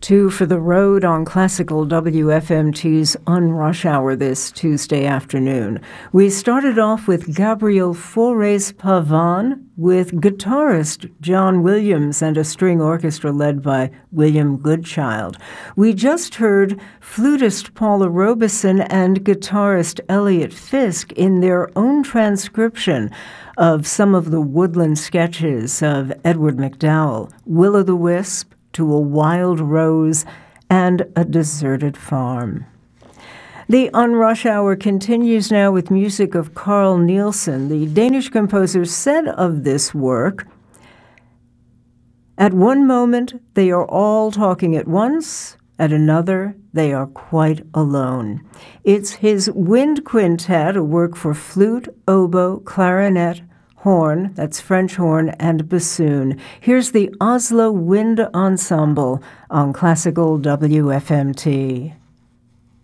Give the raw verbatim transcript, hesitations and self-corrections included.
Two for the road on Classical W F M T's On Rush Hour this Tuesday afternoon. We started off with Gabriel Fauré-Pavón with guitarist John Williams and a string orchestra led by William Goodchild. We just heard flutist Paula Robeson and guitarist Elliot Fisk in their own transcription of some of the woodland sketches of Edward MacDowell, Will-o'-the-Wisp, To a Wild Rose, and A Deserted Farm. The On Rush Hour continues now with music of Carl Nielsen. The Danish composer said of this work, "At one moment, they are all talking at once. At another, they are quite alone." It's his Wind Quintet, a work for flute, oboe, clarinet, horn, that's French horn, and bassoon. Here's the Oslo Wind Ensemble on Classical W F M T.